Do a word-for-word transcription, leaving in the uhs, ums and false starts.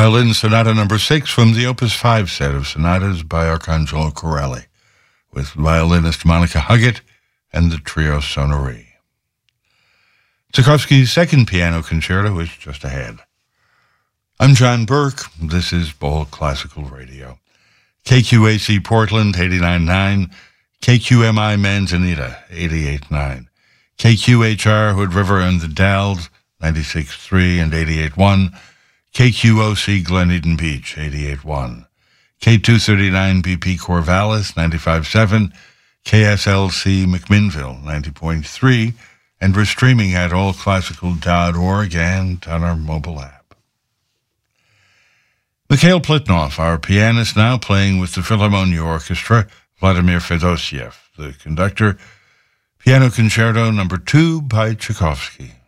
Violin Sonata Number six from the Opus five set of sonatas by Arcangelo Corelli, with violinist Monica Huggett and the Trio Sonore. Tchaikovsky's second piano concerto is just ahead. I'm John Burke. This is Bold Classical Radio. K Q A C Portland, eighty-nine point nine. K Q M I Manzanita, eighty-eight point nine. K Q H R Hood River and the Dalles, ninety-six point three and eighty-eight point one. K Q O C Glen Eden Beach, eighty-eight point one. K two thirty-nine B P Corvallis, ninety-five point seven. K S L C McMinnville, ninety point three. And we're streaming at all classical dot org and on our mobile app. Mikhail Plitnov, our pianist, now playing with the Philharmonia Orchestra, Vladimir Fedosiev, the conductor, Piano Concerto Number two by Tchaikovsky.